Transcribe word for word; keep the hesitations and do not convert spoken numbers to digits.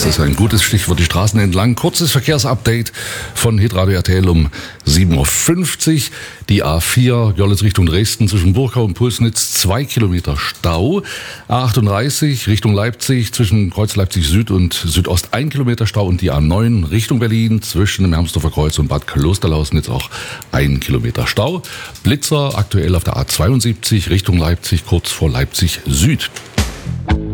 Das ist ein gutes Stichwort, die Straßen entlang. Kurzes Verkehrsupdate von Hitradio R T L um sieben Uhr fünfzig. Die A vier Görlitz Richtung Dresden zwischen Burgau und Pulsnitz, zwei Kilometer Stau. A achtunddreißig Richtung Leipzig zwischen Kreuz Leipzig Süd und Südost, ein Kilometer Stau. Und die A neun Richtung Berlin zwischen dem Hermsdorfer Kreuz und Bad Klosterlausnitz auch ein Kilometer Stau. Blitzer aktuell auf der A zweiundsiebzig Richtung Leipzig, kurz vor Leipzig Süd.